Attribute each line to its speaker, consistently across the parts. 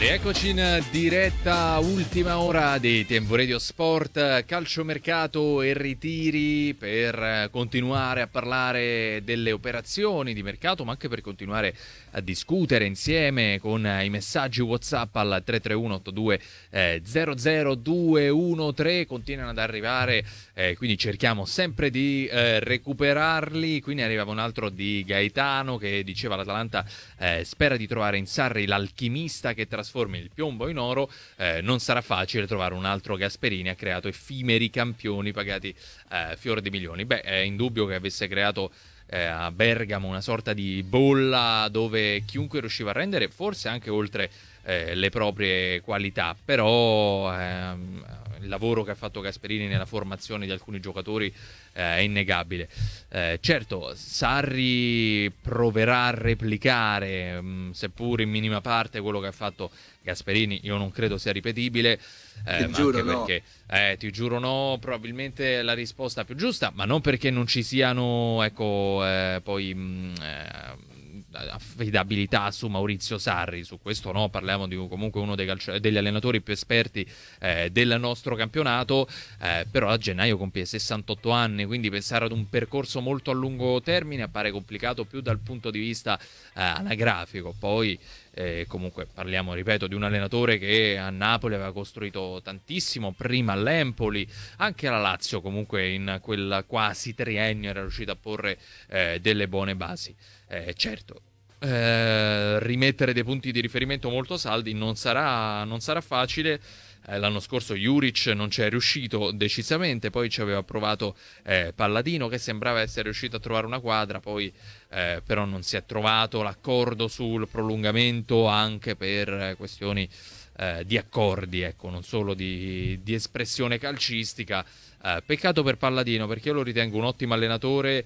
Speaker 1: Rieccoci in diretta, ultima ora di Tempo Radio Sport, calciomercato e ritiri per continuare a parlare delle operazioni di mercato, ma anche per continuare a discutere insieme con i messaggi WhatsApp al 331 82 00213. Continuano ad arrivare, quindi cerchiamo sempre di recuperarli. Quindi arrivava un altro di Gaetano che diceva: l'Atalanta spera di trovare in Sarri l'alchimista che trasformi il piombo in oro. Non sarà facile trovare un altro Gasperini. Ha creato effimeri campioni pagati fior di milioni. Beh, è indubbio che avesse creato a Bergamo una sorta di bolla dove chiunque riusciva a rendere forse anche oltre le proprie qualità, però il lavoro che ha fatto Gasperini nella formazione di alcuni giocatori è innegabile. Certo, Sarri proverà a replicare, seppur in minima parte, quello che ha fatto Gasperini. Io non credo sia ripetibile,
Speaker 2: Ti
Speaker 1: ma
Speaker 2: giuro,
Speaker 1: anche
Speaker 2: no.
Speaker 1: perché ti giuro no, probabilmente è la risposta più giusta, ma non perché non ci siano poi affidabilità su Maurizio Sarri. Su questo no, parliamo di comunque uno degli allenatori più esperti del nostro campionato, però a gennaio compie 68 anni, quindi pensare ad un percorso molto a lungo termine appare complicato più dal punto di vista anagrafico. Poi comunque parliamo, ripeto, di un allenatore che a Napoli aveva costruito tantissimo, prima all'Empoli, anche alla Lazio comunque in quel quasi triennio era riuscito a porre delle buone basi. Certo, rimettere dei punti di riferimento molto saldi non sarà facile. L'anno scorso Juric non ci è riuscito decisamente, poi ci aveva provato Palladino, che sembrava essere riuscito a trovare una quadra, poi però non si è trovato l'accordo sul prolungamento, anche per questioni di accordi, ecco, non solo di espressione calcistica. Peccato per Palladino, perché io lo ritengo un ottimo allenatore,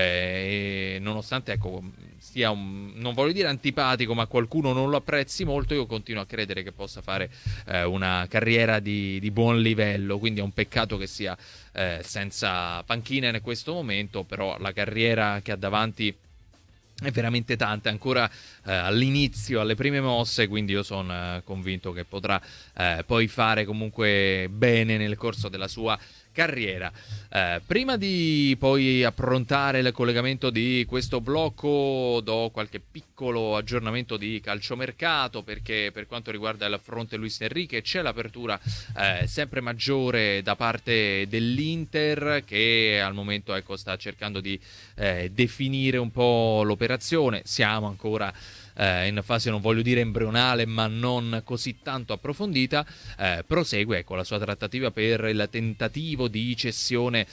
Speaker 1: e nonostante, ecco, sia non voglio dire antipatico, ma qualcuno non lo apprezzi molto, io continuo a credere che possa fare una carriera di buon livello. Quindi è un peccato che sia senza panchina in questo momento, però la carriera che ha davanti è veramente tanta, ancora all'inizio, alle prime mosse, quindi io sono convinto che potrà poi fare comunque bene nel corso della sua carriera. Prima di poi approntare il collegamento di questo blocco, do qualche piccolo aggiornamento di calciomercato, perché per quanto riguarda il fronte Luis Enrique c'è l'apertura sempre maggiore da parte dell'Inter, che al momento, ecco, sta cercando di definire un po' l'operazione. Siamo ancora in fase, non voglio dire embrionale, ma non così tanto approfondita. Prosegue, ecco, la sua trattativa per il tentativo di cessione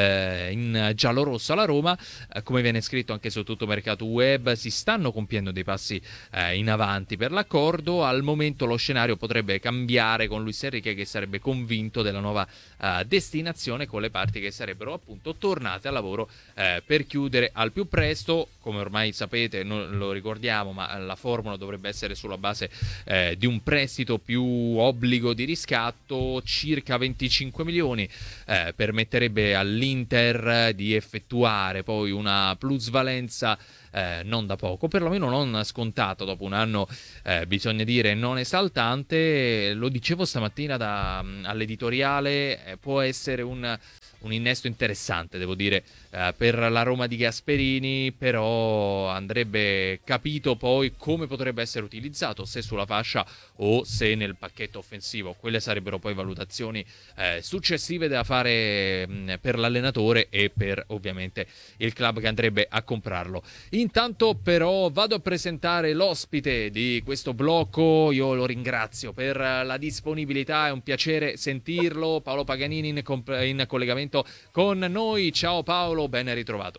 Speaker 1: in giallorosso alla Roma. Come viene scritto anche su Tutto Mercato Web, si stanno compiendo dei passi in avanti per l'accordo. Al momento lo scenario potrebbe cambiare con Luis Enrique, che sarebbe convinto della nuova destinazione, con le parti che sarebbero appunto tornate al lavoro per chiudere al più presto. Come ormai sapete, non lo ricordiamo, ma la formula dovrebbe essere sulla base di un prestito più obbligo di riscatto, circa 25 milioni, permetterebbe all'Inter di effettuare poi una plusvalenza non da poco, perlomeno non scontato dopo un anno, bisogna dire, non esaltante. Lo dicevo stamattina all'editoriale, può essere un innesto interessante, devo dire, per la Roma di Gasperini, però andrebbe capito poi come potrebbe essere utilizzato, se sulla fascia o se nel pacchetto offensivo. Quelle sarebbero poi valutazioni successive da fare per l'allenatore e per ovviamente il club che andrebbe a comprarlo. Intanto però vado a presentare l'ospite di questo blocco. Io lo ringrazio per la disponibilità, è un piacere sentirlo. Paolo Paganini in collegamento con noi. Ciao Paolo, ben ritrovato.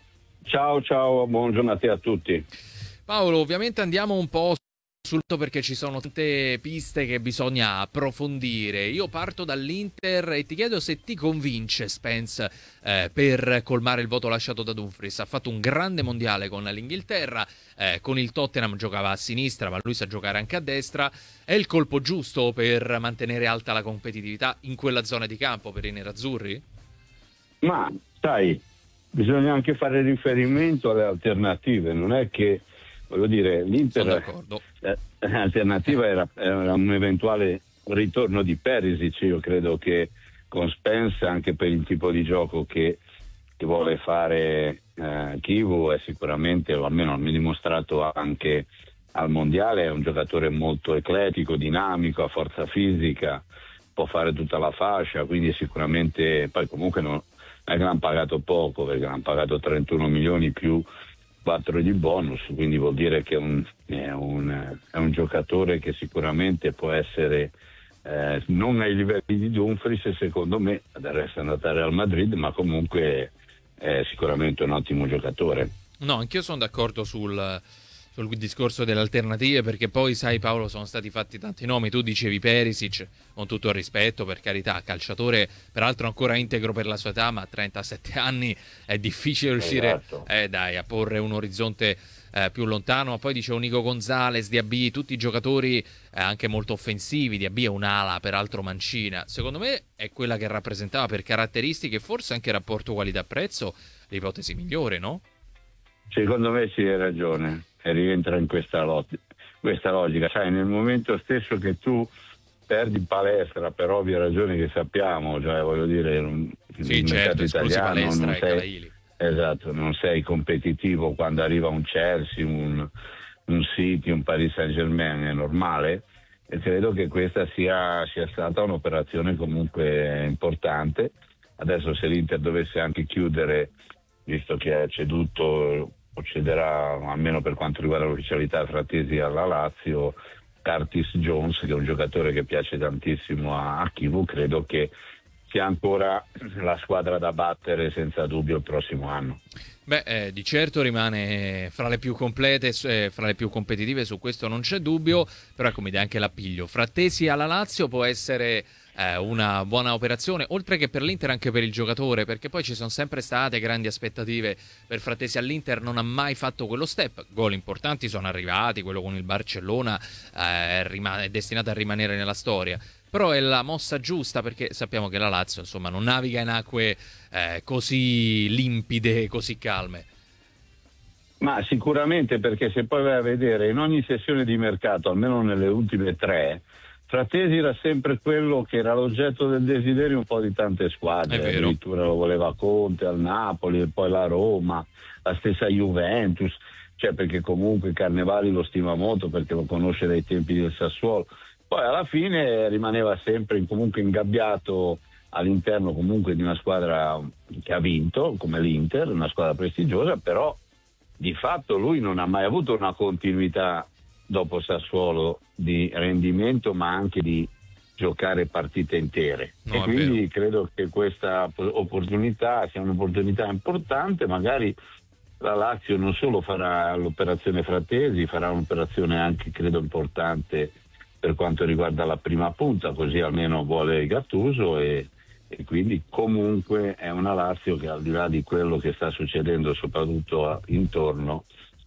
Speaker 3: Ciao, buongiorno a te, a tutti.
Speaker 1: Paolo, ovviamente andiamo un po' sul perché ci sono tante piste che bisogna approfondire. Io parto dall'Inter e ti chiedo se ti convince Spence per colmare il vuoto lasciato da Dumfries. Ha fatto un grande mondiale con l'Inghilterra, con il Tottenham giocava a sinistra, ma lui sa giocare anche a destra. È il colpo giusto per mantenere alta la competitività in quella zona di campo per i nerazzurri?
Speaker 3: Ma sai, bisogna anche fare riferimento alle alternative, non è che, voglio dire, l'Inter l'alternativa era un eventuale ritorno di Perisic. Io credo che con Spence, anche per il tipo di gioco che vuole fare Chivu, è sicuramente, o almeno mi ha dimostrato anche al mondiale, è un giocatore molto eclettico, dinamico, a forza fisica, può fare tutta la fascia, quindi sicuramente, poi comunque non è che l'hanno pagato poco, perché l'hanno pagato 31 milioni più 4 di bonus, quindi vuol dire che è un giocatore che sicuramente può essere non ai livelli di Dumfries, secondo me, adesso è andato al Real Madrid, ma comunque è sicuramente un ottimo giocatore.
Speaker 1: No, anch'io sono d'accordo sul discorso delle alternative, perché poi, sai Paolo, sono stati fatti tanti nomi. Tu dicevi Perisic, con tutto il rispetto, per carità, calciatore peraltro ancora integro per la sua età, ma a 37 anni è difficile riuscire a porre un orizzonte più lontano. Ma poi dicevo Nico Gonzalez, Diaby, tutti i giocatori anche molto offensivi. Diaby è un'ala peraltro mancina, secondo me è quella che rappresentava per caratteristiche e forse anche rapporto qualità-prezzo l'ipotesi migliore, no?
Speaker 3: Secondo me sì, hai ragione, e rientra in questa logica. Sai, nel momento stesso che tu perdi palestra per ovvie ragioni che sappiamo, cioè voglio dire,
Speaker 1: sì, certo, esclusi palestra e Calaili.
Speaker 3: Esatto, non sei competitivo quando arriva un Chelsea, un City, un Paris Saint-Germain, è normale, e credo che questa sia stata un'operazione comunque importante. Adesso se l'Inter dovesse anche chiudere, visto che ha ceduto o cederà, almeno per quanto riguarda l'ufficialità, Frattesi alla Lazio, Curtis Jones, che è un giocatore che piace tantissimo a Chivu, credo che sia ancora la squadra da battere senza dubbio il prossimo anno.
Speaker 1: Beh, di certo rimane fra le più complete, fra le più competitive, su questo non c'è dubbio, però ecco, mi dà anche l'appiglio. Frattesi alla Lazio può essere una buona operazione, oltre che per l'Inter anche per il giocatore, perché poi ci sono sempre state grandi aspettative per Frattesi all'Inter, non ha mai fatto quello step. Gol importanti sono arrivati, quello con il Barcellona è destinato a rimanere nella storia, però è la mossa giusta, perché sappiamo che la Lazio insomma non naviga in acque così limpide, così calme.
Speaker 3: Ma sicuramente, perché se poi vai a vedere in ogni sessione di mercato, almeno nelle ultime 3, Frattesi era sempre quello che era l'oggetto del desiderio un po' di tante squadre. Addirittura lo voleva Conte al Napoli, e poi la Roma, la stessa Juventus, cioè perché comunque Carnevali lo stima molto perché lo conosce dai tempi del Sassuolo. Poi alla fine rimaneva sempre comunque ingabbiato all'interno comunque di una squadra che ha vinto, come l'Inter, una squadra prestigiosa, però di fatto lui non ha mai avuto una continuità dopo Sassuolo di rendimento, ma anche di giocare partite intere. No, e quindi credo che questa opportunità sia un'opportunità importante. Magari la Lazio non solo farà l'operazione Frattesi, farà un'operazione anche credo importante per quanto riguarda la prima punta, così almeno vuole Gattuso, e quindi comunque è una Lazio che, al di là di quello che sta succedendo soprattutto intorno,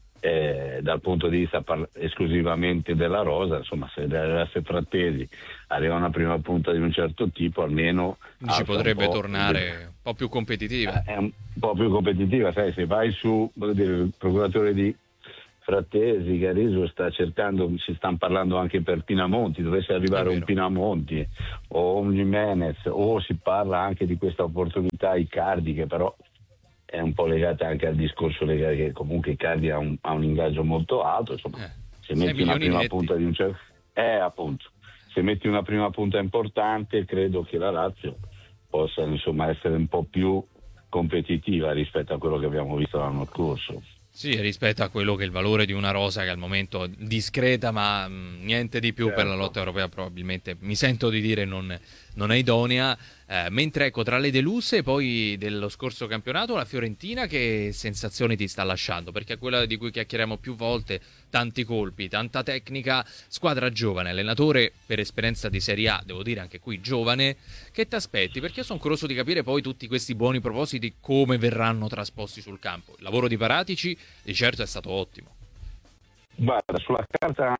Speaker 3: dal punto di vista esclusivamente della rosa, insomma, se arrivasse Frattesi, arriva una prima punta di un certo tipo, almeno
Speaker 1: ci potrebbe tornare un po' più competitiva.
Speaker 3: È un po' più competitiva, sai, se vai su, voglio dire, il procuratore di Frattesi, Gariso sta cercando, si stanno parlando anche per Pinamonti, dovesse arrivare un Pinamonti o un Jimenez, o si parla anche di questa opportunità Icardi, che però è un po' legata anche al discorso legale, che comunque Icardi ha un ingaggio molto alto, insomma, se metti una prima netti. Punta di un certo, appunto, se metti una prima punta importante, credo che la Lazio possa insomma essere un po' più competitiva rispetto a quello che abbiamo visto l'anno scorso.
Speaker 1: Sì, rispetto a quello che è il valore di una rosa che al momento discreta, ma niente di più, certo, per la lotta europea probabilmente, mi sento di dire, non è idonea. Mentre ecco, tra le deluse poi dello scorso campionato, la Fiorentina che sensazioni ti sta lasciando? Perché è quella di cui chiacchieriamo più volte, tanti colpi, tanta tecnica, squadra giovane, allenatore per esperienza di Serie A, devo dire anche qui giovane. Che ti aspetti? Perché io sono curioso di capire poi tutti questi buoni propositi come verranno trasposti sul campo. Il lavoro di Paratici di certo è stato ottimo.
Speaker 3: Guarda, sulla carta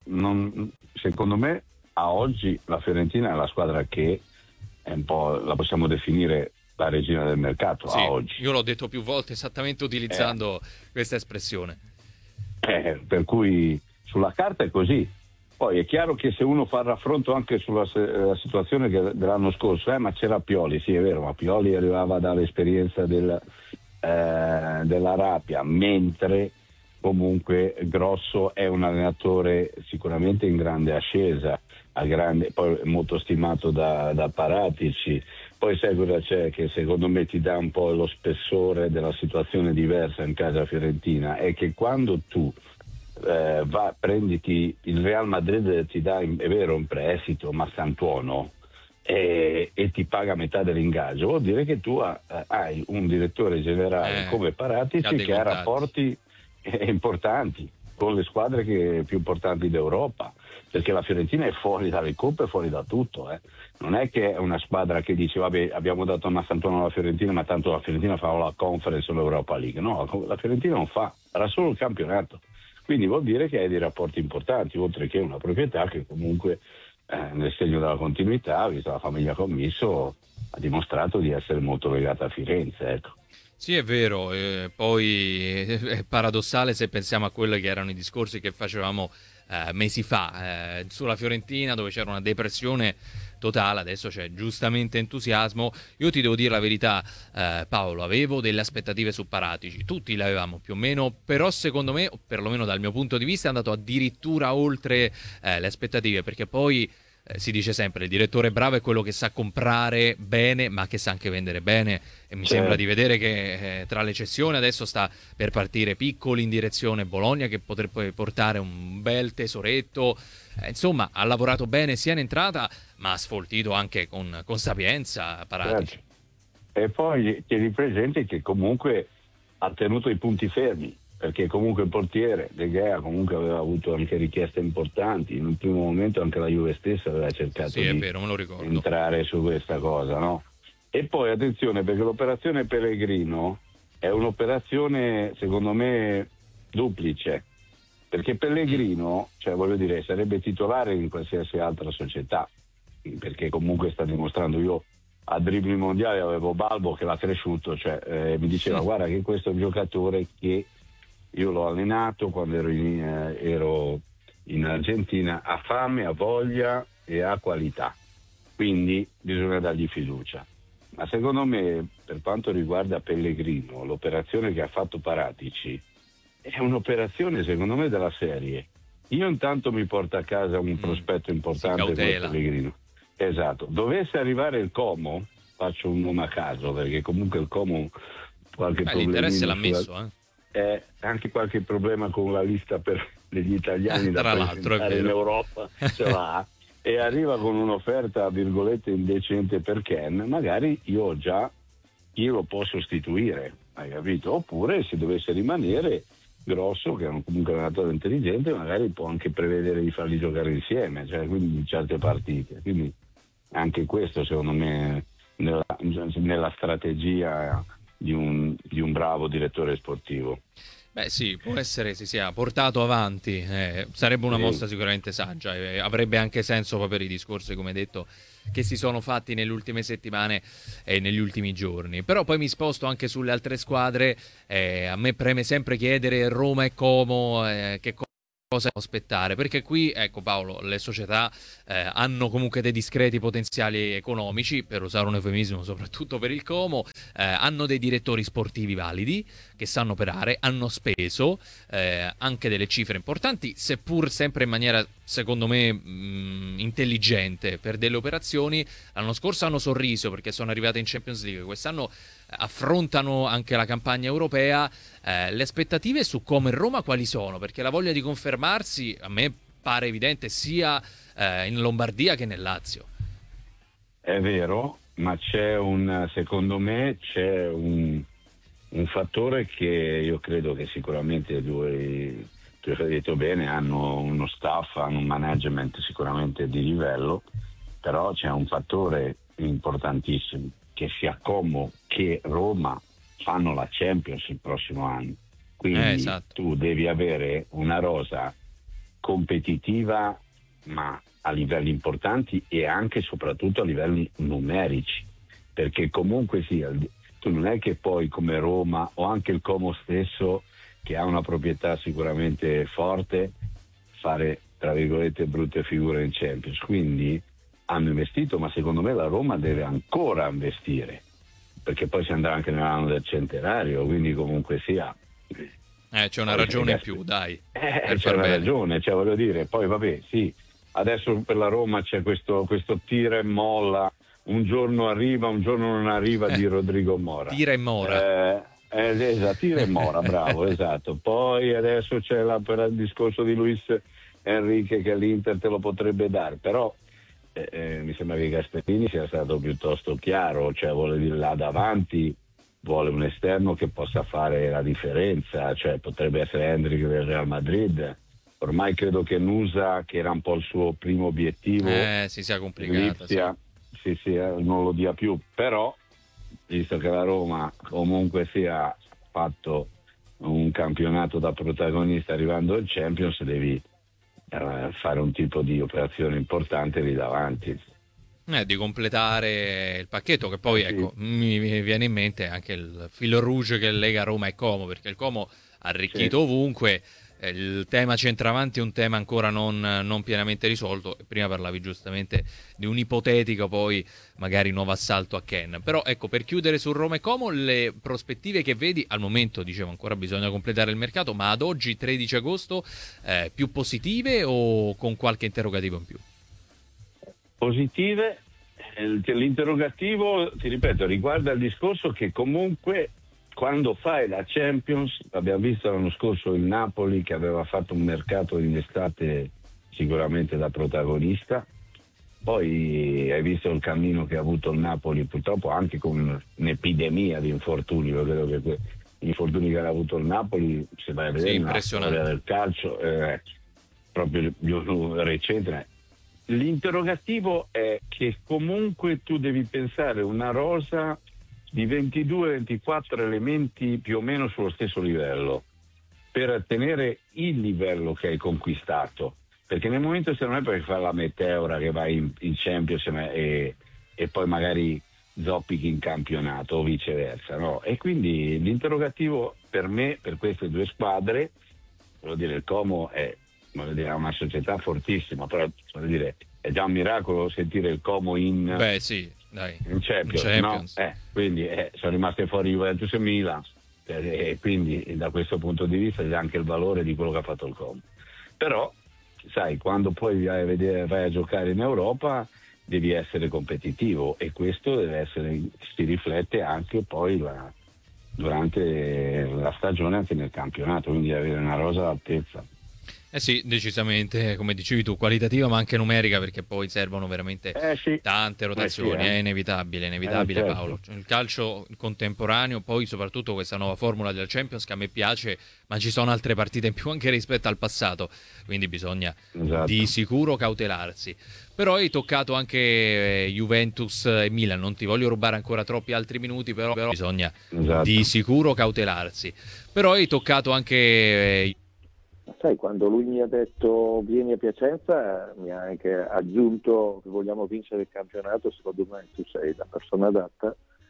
Speaker 3: secondo me a oggi la Fiorentina è la squadra che è un po', la possiamo definire la regina del mercato,
Speaker 1: sì,
Speaker 3: a oggi.
Speaker 1: Io l'ho detto più volte esattamente utilizzando questa espressione.
Speaker 3: Per cui sulla carta è così, Poi è chiaro che se uno fa il raffronto anche sulla la situazione dell'anno scorso, ma c'era Pioli, sì è vero, ma Pioli arrivava dall'esperienza dell'Arabia, mentre comunque Grosso è un allenatore sicuramente in grande ascesa, poi molto stimato da Paratici. Poi sai cosa c'è che secondo me ti dà un po' lo spessore della situazione diversa in casa fiorentina, è che quando tu prenditi il Real Madrid, ti dà, è vero, un prestito ma Santuono e ti paga metà dell'ingaggio, vuol dire che tu hai un direttore generale come Paratici che ha rapporti importanti con le squadre più importanti d'Europa, perché la Fiorentina è fuori dalle coppe, è fuori da tutto, non è che è una squadra che dice vabbè abbiamo dato una Santuono alla Fiorentina ma tanto la Fiorentina fa la Conference o l'Europa League, no, la Fiorentina non farà solo il campionato. Quindi vuol dire che hai dei rapporti importanti, oltre che una proprietà che comunque nel segno della continuità, vista la famiglia Commisso, ha dimostrato di essere molto legata a Firenze. Ecco.
Speaker 1: Sì, è vero, poi è paradossale se pensiamo a quelli che erano i discorsi che facevamo mesi fa sulla Fiorentina, dove c'era una depressione totale. Adesso c'è giustamente entusiasmo. Io ti devo dire la verità, Paolo, avevo delle aspettative su Paratici, tutti le avevamo più o meno, però secondo me, o perlomeno dal mio punto di vista, è andato addirittura oltre le aspettative, perché poi si dice sempre il direttore bravo è quello che sa comprare bene ma che sa anche vendere bene, e mi sembra di vedere che tra le cessioni adesso sta per partire Piccoli in direzione Bologna, che potrebbe portare un bel tesoretto. Insomma, ha lavorato bene sia in entrata ma ha sfoltito anche con sapienza Paratici.
Speaker 3: E poi tieni presente che comunque ha tenuto i punti fermi, perché comunque il portiere De Gea comunque aveva avuto anche richieste importanti. In un primo momento anche la Juve stessa aveva cercato
Speaker 1: è vero, me lo ricordo,
Speaker 3: entrare su questa cosa, no? E poi attenzione, perché l'operazione Pellegrino è un'operazione secondo me duplice, perché Pellegrino, cioè voglio dire, sarebbe titolare in qualsiasi altra società, perché comunque sta dimostrando. Io a dribbling mondiale avevo Balbo che l'ha cresciuto, cioè mi diceva guarda che questo è un giocatore che io l'ho allenato quando ero in Argentina, ha fame, ha voglia e ha qualità, quindi bisogna dargli fiducia. Ma secondo me, per quanto riguarda Pellegrino, l'operazione che ha fatto Paratici è un'operazione secondo me della serie: io intanto mi porto a casa un prospetto importante come Pellegrino, esatto, dovesse arrivare il Como, faccio un nome a caso perché comunque il Como qualche problema,
Speaker 1: l'interesse l'ha messo,
Speaker 3: anche qualche problema con la lista per gli italiani da presentare in Europa ce l'ha, e arriva con un'offerta virgolette indecente per Ken, magari io lo può sostituire, hai capito? Oppure se dovesse rimanere Grosso, che è comunque un allenatore intelligente, magari può anche prevedere di farli giocare insieme, cioè quindi in certe partite. Quindi anche questo secondo me nella strategia di un bravo direttore sportivo.
Speaker 1: Beh sì, può essere si sia portato avanti, sarebbe una mossa sicuramente saggia, avrebbe anche senso proprio per i discorsi, come detto, che si sono fatti nelle ultime settimane e negli ultimi giorni. Però poi mi sposto anche sulle altre squadre, a me preme sempre chiedere Roma e Como che cosa aspettare, perché qui, ecco Paolo, le società hanno comunque dei discreti potenziali economici, per usare un eufemismo soprattutto per il Como, hanno dei direttori sportivi validi che sanno operare, hanno speso anche delle cifre importanti, seppur sempre in maniera secondo me intelligente per delle operazioni. L'anno scorso hanno sorriso perché sono arrivate in Champions League, quest'anno affrontano anche la campagna europea. Le aspettative su Como e Roma quali sono? Perché la voglia di confermarsi a me pare evidente sia in Lombardia che nel Lazio.
Speaker 3: È vero, ma secondo me c'è un fattore che io credo che sicuramente tu hai detto bene, hanno uno staff, hanno un management sicuramente di livello, però c'è un fattore importantissimo, che sia Como che Roma fanno la Champions il prossimo anno, quindi tu devi avere una rosa competitiva ma a livelli importanti e anche e soprattutto a livelli numerici, perché comunque sia tu non è che poi come Roma o anche il Como stesso, che ha una proprietà sicuramente forte, fare tra virgolette brutte figure in Champions, quindi hanno investito, ma secondo me la Roma deve ancora investire, perché poi si andrà anche nell'anno del centenario, quindi comunque sia
Speaker 1: c'è una ragione in più, dai, per
Speaker 3: c'è
Speaker 1: far
Speaker 3: una
Speaker 1: bene.
Speaker 3: ragione, cioè voglio dire, poi vabbè, sì, adesso per la Roma c'è questo tira e molla, un giorno arriva, un giorno non arriva di Rodrigo Mora.
Speaker 1: Tira e Mora.
Speaker 3: Esatto, tira e Mora, bravo, esatto. Poi adesso c'è per il discorso di Luis Enrique che l'Inter te lo potrebbe dare, però mi sembra che Gasperini sia stato piuttosto chiaro, cioè vuole dire là davanti vuole un esterno che possa fare la differenza, cioè potrebbe essere Hendrik del Real Madrid. Ormai credo che Nusa, che era un po' il suo primo obiettivo,
Speaker 1: Si sia complicata,
Speaker 3: sì, non lo dia più, però visto che la Roma comunque sia fatto un campionato da protagonista arrivando al Champions, devi fare un tipo di operazione importante lì davanti.
Speaker 1: Di completare il pacchetto, che poi
Speaker 3: Sì.
Speaker 1: ecco, mi viene in mente anche il filo rouge che lega Roma e Como, perché il Como ha arricchito ovunque, il tema centravanti è un tema ancora non pienamente risolto, e prima parlavi giustamente di un ipotetico poi magari nuovo assalto a Ken, però ecco, per chiudere su Roma e Como, le prospettive che vedi al momento, dicevo ancora bisogna completare il mercato, ma ad oggi 13 agosto più positive o con qualche interrogativo in più?
Speaker 3: Positive, l'interrogativo, ti ripeto, riguarda il discorso che comunque quando fai la Champions, abbiamo visto l'anno scorso il Napoli che aveva fatto un mercato in estate sicuramente da protagonista, poi hai visto il cammino che ha avuto il Napoli purtroppo anche con un'epidemia di infortuni, io credo che gli infortuni che ha avuto il Napoli, se vai a vedere la storia del calcio, proprio recente. L'interrogativo è che comunque tu devi pensare una rosa di 22-24 elementi più o meno sullo stesso livello per ottenere il livello che hai conquistato, perché nel momento se non è perché fa la meteora che vai in Champions e poi magari zoppichi in campionato o viceversa, no? E quindi l'interrogativo per me, per queste due squadre, voglio dire, il Como è una società fortissima, però voglio dire, è già un miracolo sentire il Como in Champions. No? Quindi sono rimaste fuori Juventus e Milan, e quindi da questo punto di vista c'è anche il valore di quello che ha fatto il Como. Però sai, quando poi vai a giocare in Europa devi essere competitivo, e questo si riflette anche poi durante la stagione, anche nel campionato, quindi avere una rosa all'altezza.
Speaker 1: Sì, decisamente, come dicevi tu, qualitativa ma anche numerica, perché poi servono veramente tante rotazioni, è inevitabile, certo. Paolo. Il calcio contemporaneo, poi soprattutto questa nuova formula del Champions che a me piace, ma ci sono altre partite in più anche rispetto al passato, quindi bisogna di sicuro cautelarsi. Però hai toccato anche Juventus e Milan, non ti voglio rubare ancora troppi altri minuti, però bisogna di sicuro cautelarsi. Però hai toccato anche...
Speaker 2: Sai, quando lui mi ha detto vieni a Piacenza, mi ha anche aggiunto che vogliamo vincere il campionato, secondo me tu sei la persona adatta,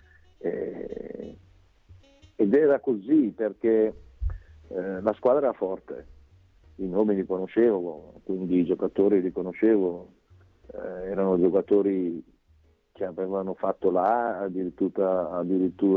Speaker 2: ed era così perché la squadra era forte, i nomi li conoscevo, quindi i giocatori li conoscevo, erano giocatori che avevano fatto addirittura